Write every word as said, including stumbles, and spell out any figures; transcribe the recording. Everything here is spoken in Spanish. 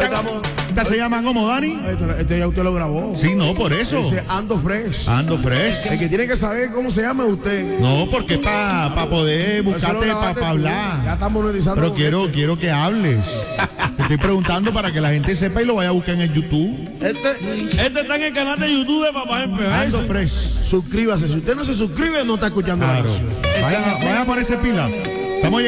¿Esta se llama como, Dani? Este, este ya usted lo grabó. Sí, no, por eso. Dice Ando Fresh. Ando Fresh. El que tiene que saber cómo se llama es usted. No, porque es para pa poder buscarte para pa hablar. Ya estamos monetizando. Pero quiero, este. quiero que hables. Te estoy preguntando para que la gente sepa y lo vaya a buscar en el YouTube. Este, Este está en el canal de YouTube de Papá M P. Ando Fresh. suscríbase. Si usted no se suscribe, no está escuchando la Claro. canción. Vayan a, vayan a ponerse pila. Estamos